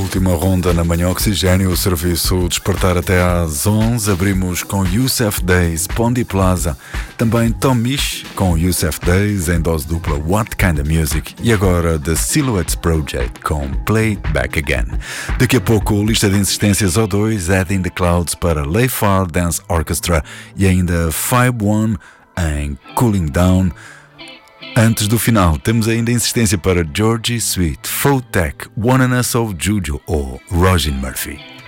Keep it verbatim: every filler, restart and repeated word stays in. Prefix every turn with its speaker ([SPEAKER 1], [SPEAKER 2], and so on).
[SPEAKER 1] Última ronda na Manhã Oxigênio, o serviço Despertar até às onze. Abrimos com Youssef Days, Pondi Plaza. Também Tom Misch com Youssef Days em dose dupla, What Kind of Music. E agora The Silhouettes Project com Play It Back Again. Daqui a pouco, lista de insistências ou dois, Head in the Clouds para Leifar Dance Orchestra e ainda Five One em Cooling Down. Antes do final, temos ainda insistência para Georgie Sweet, Fotech, One and Us of Juju ou Roisin Murphy.